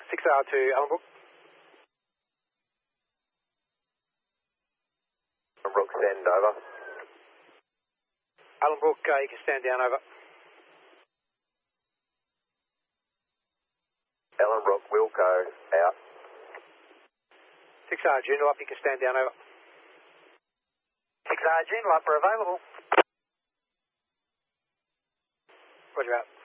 6R to Allenbrook. Allenbrook, send over. Allenbrook, you can stand down, over. Allenbrook, Wilco, out. 6R Joondalup, you can stand down, over. 6R Joondalup are available. Roger out.